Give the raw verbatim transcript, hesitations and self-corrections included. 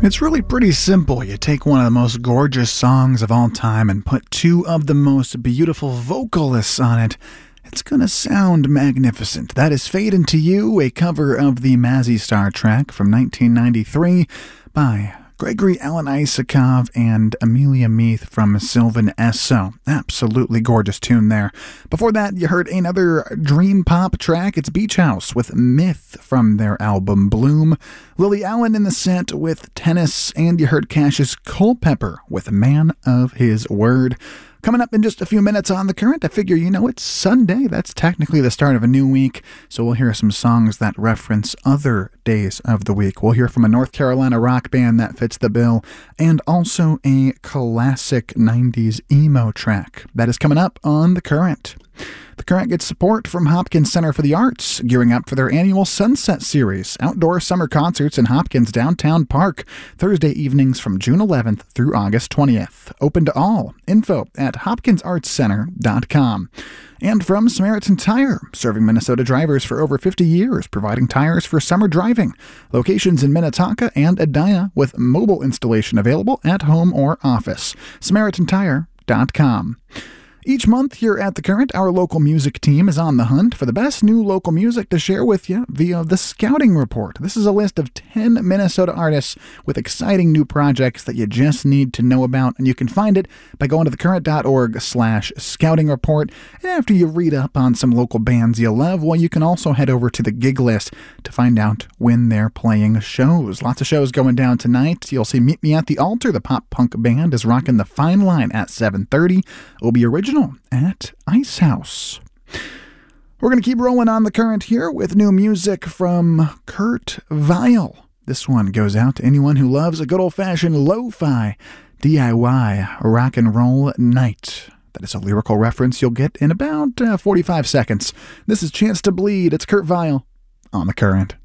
It's really pretty simple. You take one of the most gorgeous songs of all time and put two of the most beautiful vocalists on it. It's gonna sound magnificent. That is Fade Into You, a cover of the Mazzy Star track from nineteen ninety-three by Gregory Alan Isakov and Amelia Meath from Sylvan Esso. Absolutely gorgeous tune there. Before that, you heard another dream pop track. It's Beach House with Myth from their album Bloom. Lily Allen in the set with Tennis, and you heard Cassius Culpepper with Man of His Word. Coming up in just a few minutes on The Current, I figure, you know, it's Sunday. That's technically the start of a new week, so we'll hear some songs that reference other days of the week. We'll hear from a North Carolina rock band that fits the bill, and also a classic nineties emo track. That is coming up on The Current. The Current gets support from Hopkins Center for the Arts, gearing up for their annual Sunset Series, outdoor summer concerts in Hopkins Downtown Park, Thursday evenings from June eleventh through August twentieth. Open to all. Info at hopkins arts center dot com. And from Samaritan Tire, serving Minnesota drivers for over fifty years, providing tires for summer driving. Locations in Minnetonka and Edina with mobile installation available at home or office. samaritan tire dot com. Each month here at The Current, our local music team is on the hunt for the best new local music to share with you via the Scouting Report. This is a list of ten Minnesota artists with exciting new projects that you just need to know about, and you can find it by going to thecurrent.org slash scouting report. And after you read up on some local bands you love, well, you can also head over to the gig list to find out when they're playing shows. Lots of shows going down tonight. You'll see Meet Me at the Altar. The pop-punk band is rocking the Fine Line at seven thirty. It'll be original at Ice House. We're going to keep rolling on The Current here with new music from Kurt Vile. This one goes out to anyone who loves a good old-fashioned lo-fi D I Y rock and roll night. That is a lyrical reference you'll get in about uh, forty-five seconds. This is Chance to Bleed. It's Kurt Vile on The Current.